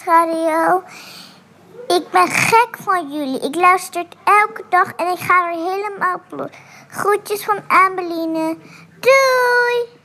Radio. Ik ben gek van jullie. Ik luister het elke dag en ik ga er helemaal op los. Groetjes van Ameline. Doei!